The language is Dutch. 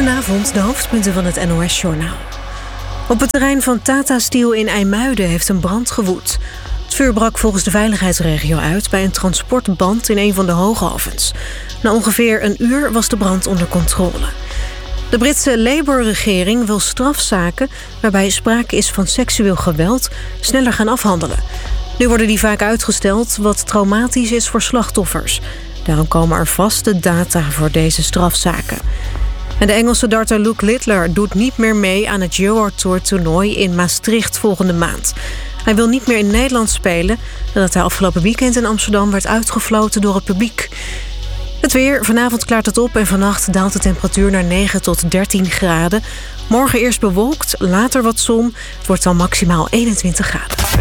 Goedenavond, de hoofdpunten van het NOS-journaal. Op het terrein van Tata Steel in IJmuiden heeft een brand gewoed. Het vuur brak volgens de veiligheidsregio uit bij een transportband in een van de hoogovens. Na ongeveer een uur was de brand onder controle. De Britse Labour-regering wil strafzaken waarbij sprake is van seksueel geweld sneller gaan afhandelen. Nu worden die vaak uitgesteld, wat traumatisch is voor slachtoffers. Daarom komen er vaste data voor deze strafzaken. En de Engelse darter Luke Littler doet niet meer mee aan het Euro Tour toernooi in Maastricht volgende maand. Hij wil niet meer in Nederland spelen nadat hij afgelopen weekend in Amsterdam werd uitgefloten door het publiek. Het weer, vanavond klaart het op en vannacht daalt de temperatuur naar 9 tot 13 graden. Morgen eerst bewolkt, later wat zon. Het wordt dan maximaal 21 graden.